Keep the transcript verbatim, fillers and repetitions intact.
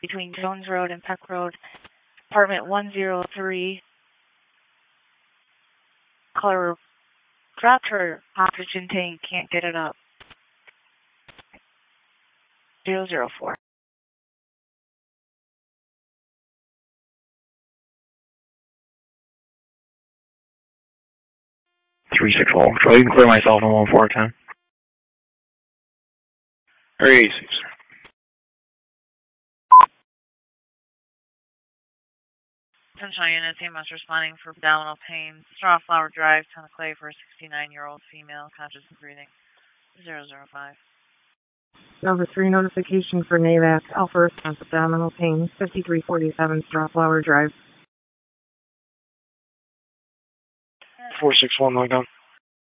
between Jones Road and Peck Road, apartment one oh three. Caller dropped her oxygen tank, can't get it up. zero zero four. three six one. So you can clear myself in one four ten. Or eighty-six. Central Unit, A M S responding for abdominal pain. Strawflower Drive, Town of Clay for a sixty-nine-year-old female, conscious and breathing. zero zero five. Number three notification for NAVAC, Alpha response abdominal pain, fifty-three forty-seven Strawflower Drive. four six one, lockdown.